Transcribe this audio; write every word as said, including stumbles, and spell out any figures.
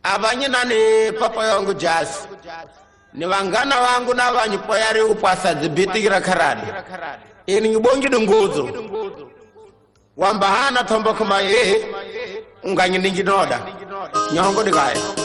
abanye nani papa yangu Jazz ni wangana wangu na banyu poyari upasa zibitikira karadi ini ngibongi dunguzo wamba hana tombo kuma ye unganyi ningi noda nyongo dikaya